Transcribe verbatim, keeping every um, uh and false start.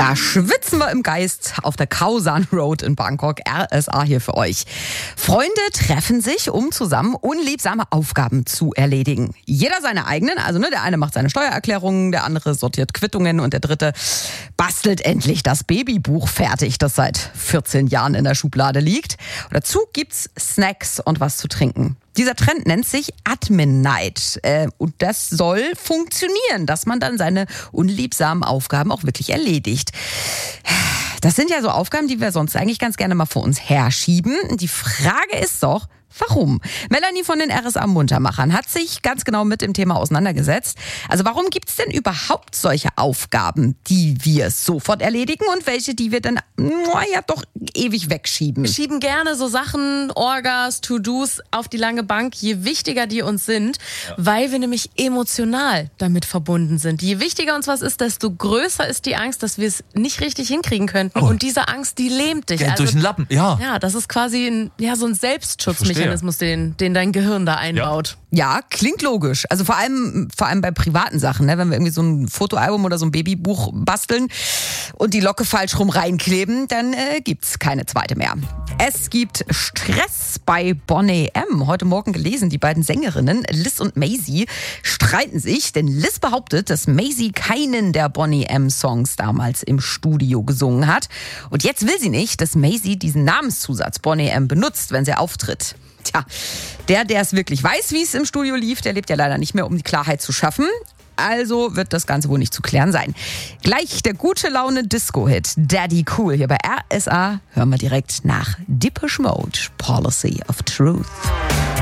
Da schwitzen wir im Geist auf der Khao San Road in Bangkok. R S A hier für euch. Freunde treffen sich, um zusammen unliebsame Aufgaben zu erledigen. Jeder seine eigenen. Also ne, der eine macht seine Steuererklärungen, der andere sortiert Quittungen und der dritte bastelt endlich das Babybuch fertig, das seit vierzehn Jahren in der Schublade liegt. Und dazu gibt's Snacks und was zu trinken. Dieser Trend nennt sich Admin Night. Äh, und das soll funktionieren, dass man dann seine unliebsamen Aufgaben auch wirklich erledigt. Das sind ja so Aufgaben, die wir sonst eigentlich ganz gerne mal vor uns herschieben. Die Frage ist doch, warum? Melanie von den R S A-Muntermachern hat sich ganz genau mit dem Thema auseinandergesetzt. Also warum gibt es denn überhaupt solche Aufgaben, die wir sofort erledigen und welche, die wir dann naja, doch ewig wegschieben? Wir schieben gerne so Sachen, Orgas, To-Dos auf die lange Bank, je wichtiger die uns sind, ja. weil wir nämlich emotional damit verbunden sind. Je wichtiger uns was ist, desto größer ist die Angst, dass wir es nicht richtig hinkriegen könnten. Oh. Und diese Angst, die lähmt dich. Geht also, durch den Lappen, ja. Ja, das ist quasi ein, ja, so ein Selbstschutzmechanismus, den, den dein Gehirn da einbaut. Ja. ja, klingt logisch. Also vor allem, vor allem bei privaten Sachen, ne? Wenn wir irgendwie so ein Fotoalbum oder so ein Babybuch basteln und die Locke falsch rum reinkleben, dann äh, gibt's keine zweite mehr. Es gibt Stress bei Boney M. Heute Morgen gelesen, die beiden Sängerinnen Liz und Maisie streiten sich, denn Liz behauptet, dass Maisie keinen der Boney M-Songs damals im Studio gesungen hat. Und jetzt will sie nicht, dass Maisie diesen Namenszusatz Boney M benutzt, wenn sie auftritt. Tja, der, der es wirklich weiß, wie es im Studio lief, der lebt ja leider nicht mehr, um die Klarheit zu schaffen. Also wird das Ganze wohl nicht zu klären sein. Gleich der gute Laune Disco-Hit Daddy Cool hier bei R S A hören wir direkt nach Depeche Mode, Policy of Truth.